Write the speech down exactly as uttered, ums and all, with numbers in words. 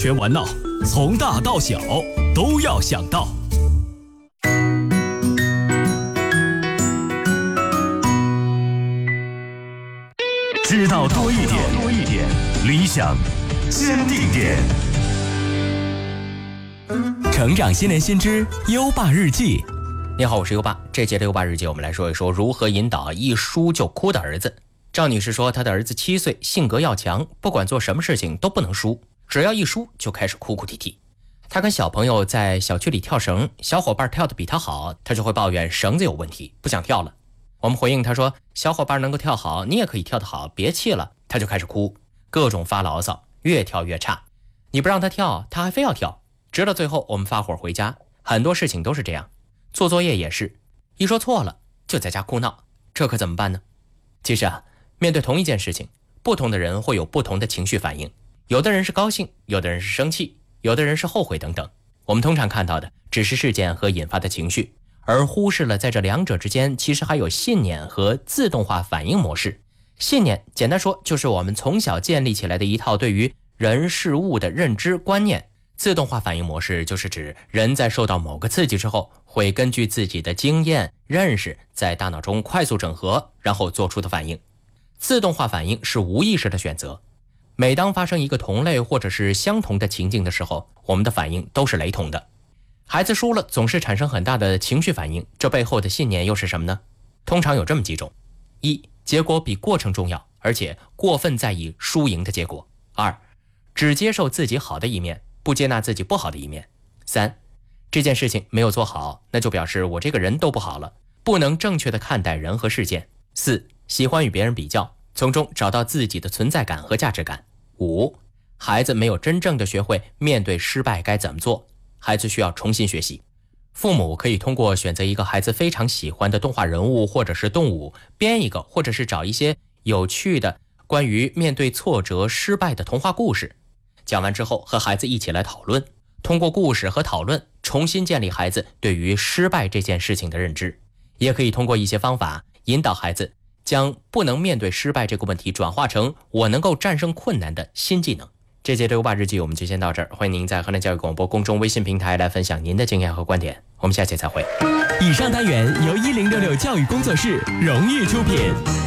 全玩闹，从大到小都要想到。知道多一点，多一点，理想坚定点。成长新年新知优爸日记。 你好，我是优爸。这节的优爸日记，我们来说一说如何引导一输就哭的儿子。赵女士说，她的儿子七岁，性格要强，不管做什么事情都不能输，只要一输就开始哭哭啼啼。她跟小朋友在小区里跳绳，小伙伴跳得比她好，她就会抱怨绳子有问题，不想跳了。我们回应她说，小伙伴能够跳好，你也可以跳得好，别气了。她就开始哭，各种发牢骚，越跳越差。你不让她跳，她还非要跳，直到最后我们发火回家。很多事情都是这样，做作业也是，一说错了就在家哭闹，这可怎么办呢？其实啊，面对同一件事情，不同的人会有不同的情绪反应，有的人是高兴，有的人是生气，有的人是后悔等等。我们通常看到的只是事件和引发的情绪，而忽视了在这两者之间其实还有信念和自动化反应模式。信念简单说就是我们从小建立起来的一套对于人事物的认知观念，自动化反应模式就是指人在受到某个刺激之后，会根据自己的经验认识在大脑中快速整合，然后做出的反应。自动化反应是无意识的选择，每当发生一个同类或者是相同的情境的时候，我们的反应都是雷同的。孩子输了总是产生很大的情绪反应，这背后的信念又是什么呢？通常有这么几种：一、结果比过程重要，而且过分在意输赢的结果；二、只接受自己好的一面，不接纳自己不好的一面；三、这件事情没有做好，那就表示我这个人都不好了，不能正确的看待人和事件；四、喜欢与别人比较，从中找到自己的存在感和价值感；五、孩子没有真正的学会面对失败该怎么做，孩子需要重新学习。父母可以通过选择一个孩子非常喜欢的动画人物或者是动物，编一个或者是找一些有趣的关于面对挫折失败的童话故事，讲完之后和孩子一起来讨论，通过故事和讨论重新建立孩子对于失败这件事情的认知。也可以通过一些方法引导孩子将不能面对失败这个问题转化成我能够战胜困难的新技能。这节的优爸日记我们就先到这儿，欢迎您在河南教育广播公众微信平台来分享您的经验和观点，我们下期再会。 以上单元由一零六六教育工作室荣誉出品。